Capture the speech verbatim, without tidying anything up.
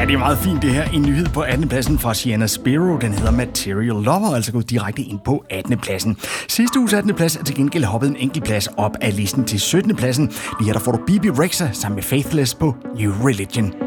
det er meget fint det her. En nyhed på attende pladsen fra Sienna Spiro. Den hedder Material Lover, altså gået direkte ind på attende pladsen. Sidste uges attende plads er til gengæld hoppet en enkelt plads op af listen til syttende pladsen. Lige her der får du B B Rexha sammen med Faithless på New Religion.